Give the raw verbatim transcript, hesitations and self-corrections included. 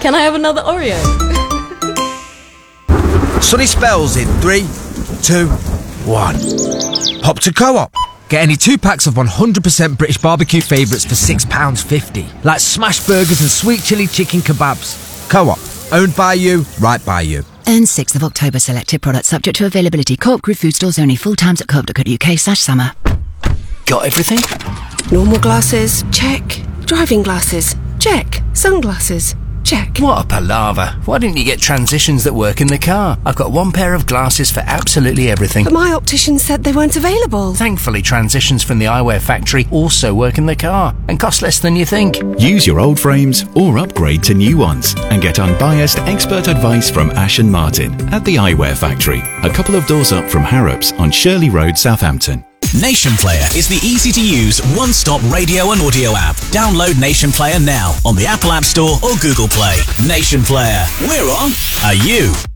Can I have another Oreo? Sunny spells in three, two, one. Hop to Co-op. Get any two packs of one hundred percent British barbecue favourites for six pounds fifty. Like smash burgers and sweet chilli chicken kebabs. Co-op. Owned by you, right by you. Earn sixth of October selected products subject to availability. Co-op Group food stores only. Full times at co-op.co.uk slash summer. Got everything? Normal glasses? Check. Driving glasses? Check. Sunglasses? Check. What a palaver. Why didn't you get transitions that work in the car? I've got one pair of glasses for absolutely everything. But my optician said they weren't available. Thankfully, transitions from the Eyewear Factory also work in the car and cost less than you think. Use your old frames or upgrade to new ones and get unbiased expert advice from Ash and Martin at the Eyewear Factory, a couple of doors up from Harrops on Shirley Road, Southampton. Nation Player is the easy-to-use, one-stop radio and audio app. Download Nation Player now on the Apple App Store or Google Play. Nation Player. We're on. Are you?